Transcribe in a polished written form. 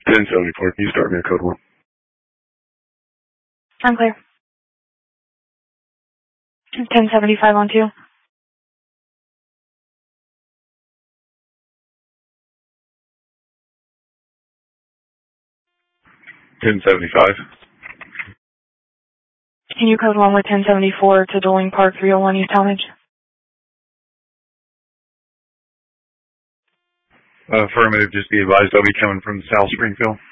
1074, can you start me a code 1? I'm clear. 1075 on 2. Can you code 1 with 1074 to Doling Park 301 East Talmadge? Affirmative, just be advised I'll be coming from South Springfield.